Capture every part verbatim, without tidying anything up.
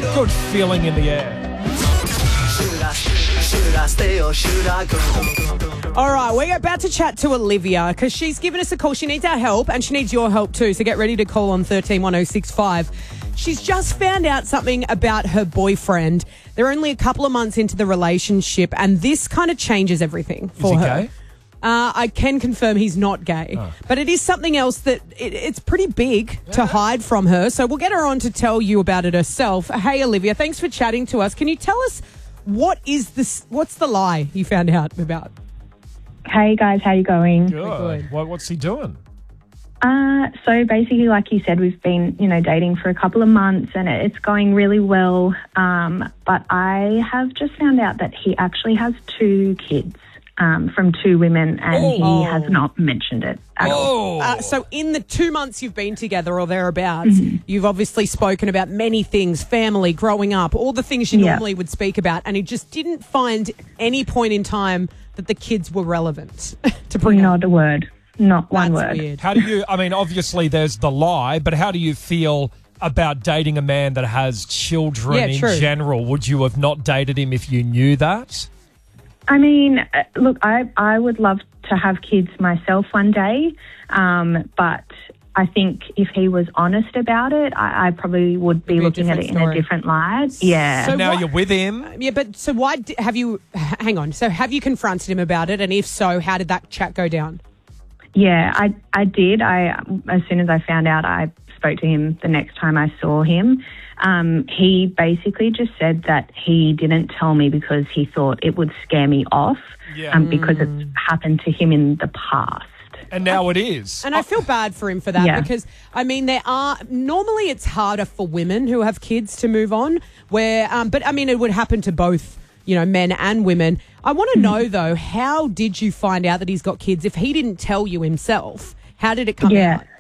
good feeling in the air. Should I, should I stay or should I go? All right, we're about to chat to Olivia because she's given us a call. She needs our help and she needs your help too. So get ready to call on thirteen one oh six five. She's just found out something about her boyfriend. They're only a couple of months into the relationship and this kind of changes everything for Is he her. gay? Uh, I can confirm he's not gay, Oh. but it is something else that it, it's pretty big to hide from her. So we'll get her on to tell you about it herself. Hey, Olivia, thanks for chatting to us. Can you tell us what is this? What's the lie you found out about? Hey guys, how you going? Good. What, what's he doing? Uh, so basically, like you said, we've been, you know, dating for a couple of months and it's going really well. Um, but I have just found out that he actually has two kids um, from two women and Oh. he has not mentioned it at all. Oh. Uh, so in the two months you've been together or thereabouts, you've obviously spoken about many things, family, growing up, all the things you Yeah. normally would speak about, and he just didn't find any point in time that the kids were relevant to bring up. Not a word. Not one That's word. weird. How do you, I mean, obviously there's the lie, but how do you feel about dating a man that has children Yeah, in true. general? Would you have not dated him if you knew that? I mean, uh, look, I, I would love to have kids myself one day, um, but I think if he was honest about it, I, I probably would be It'd be a looking at different it in a story. different light. Yeah. So now what- you're with him. Yeah, but so why di- have you, hang on, so have you confronted him about it? And if so, how did that chat go down? Yeah, I I did. I as soon as I found out, I spoke to him the next time I saw him. Um, he basically just said that he didn't tell me because he thought it would scare me off, Yeah. um, because it's happened to him in the past. And now it is. And I feel bad for him for that Yeah. because, I mean, there are, normally it's harder for women who have kids to move on, where, um, but I mean, it would happen to both, you know, men and women. I want to know, though, how did you find out that he's got kids? If he didn't tell you himself, how did it come Yeah. out?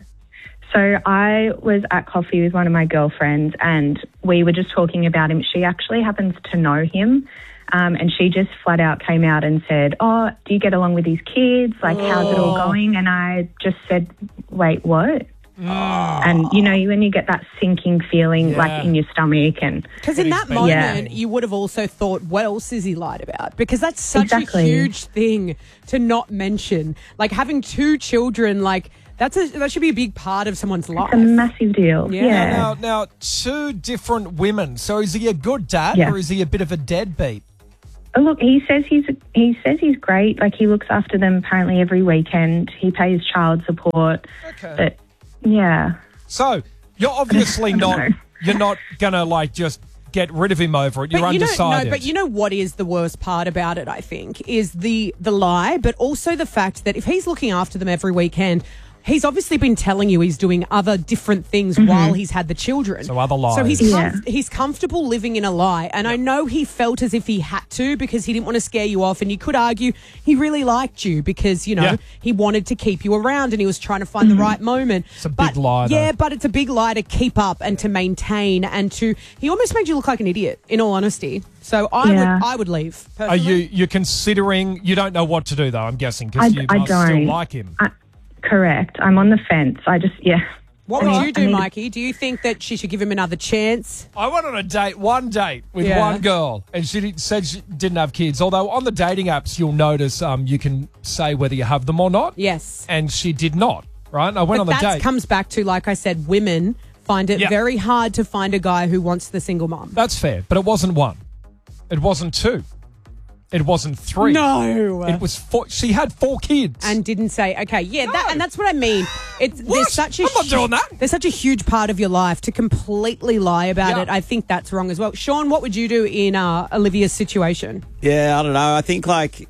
So I was at coffee with one of my girlfriends and we were just talking about him. She actually happens to know him. Um, and she just flat out came out and said, oh, do you get along with these kids? Like, how's it all going? And I just said, wait, what? And, you know, when you get that sinking feeling Yeah. like in your stomach and... Because in that Yeah. moment, you would have also thought, what else is he lied about? Because that's such Exactly. a huge thing to not mention. Like, having two children, like, that's a, that should be a big part of someone's life. It's a massive deal. Yeah. Yeah. Now, now, two different women. So is he a good dad Yeah. or is he a bit of a deadbeat? Oh, look, he says he's he says he's great. Like, he looks after them apparently every weekend. He pays child support. Okay. But, yeah. So you're obviously I don't not. know. You're not gonna like just get rid of him over it. You're But you know, undecided. no, but you know what is the worst part about it, I think, is the the lie, but also the fact that if he's looking after them every weekend, he's obviously been telling you he's doing other different things while he's had the children. So other lies. So he's Yeah. comf- he's comfortable living in a lie, and I know he felt as if he had to because he didn't want to scare you off. And you could argue he really liked you because you know Yeah. he wanted to keep you around and he was trying to find the right moment. It's a big but, lie, though. Yeah, but it's a big lie to keep up and to maintain and to. He almost made you look like an idiot, in all honesty. So I Yeah. would I would leave. Are Personally. you you're considering? You don't know what to do though. I'm guessing I, because you I must don't. still like him. I, correct. I'm on the fence. I just, yeah. What I would need- you I do, need- Mikey? Do you think that she should give him another chance? I went on a date, one date with Yeah. one girl, and she did, said she didn't have kids. Although on the dating apps, you'll notice um, you can say whether you have them or not. Yes. And she did not. Right? I went But on the that date. comes back to, like I said, women find it Yeah. very hard to find a guy who wants the single mum. That's fair, but it wasn't one. It wasn't two. It wasn't three. No. It was four. She had four kids. And didn't say, okay, yeah, that, and that's what I mean. It's What? there's such a I'm not hu- doing that. There's such a huge part of your life to completely lie about Yeah. it. I think that's wrong as well. Sean, what would you do in uh, Olivia's situation? Yeah, I don't know. I think like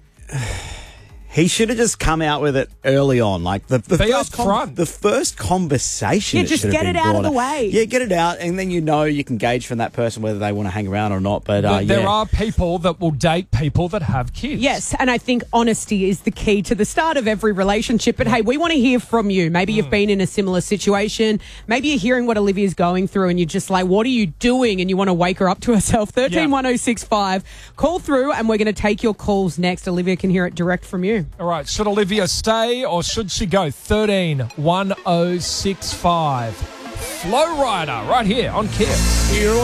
he should have just come out with it early on, like the, the Be first upfront. the first conversation. Yeah, it just should have get been it out of brought the up. way. Yeah, get it out, and then you know you can gauge from that person whether they want to hang around or not. But uh, But there yeah. are people that will date people that have kids. Yes, and I think honesty is the key to the start of every relationship. But hey, we want to hear from you. Maybe Mm. you've been in a similar situation. Maybe you're hearing what Olivia's going through and you're just like, what are you doing? And you want to wake her up to herself. thirteen one oh six five. Call through and we're going to take your calls next. Olivia can hear it direct from you. All right. Should Olivia stay or should she go? thirteen one oh six five. Flow Rider right here on Kiss.